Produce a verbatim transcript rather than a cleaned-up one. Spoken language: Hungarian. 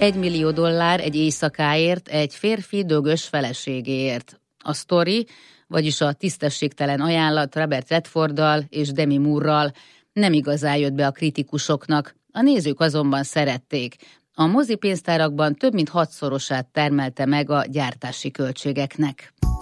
Egy millió dollár egy éjszakáért egy férfi dögös feleségéért. A sztori, vagyis a tisztességtelen ajánlat Robert Redforddal és Demi Moore-ral nem igazán jött be a kritikusoknak, a nézők azonban szerették. A mozipénztárakban több mint hatszorosát termelte meg a gyártási költségeknek.